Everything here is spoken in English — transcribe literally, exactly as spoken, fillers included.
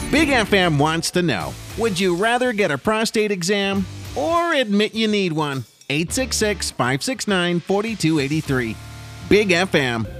Big F M wants to know, would you rather get a prostate exam or admit you need one? eight six six, five six nine, four two eight three. Big F M.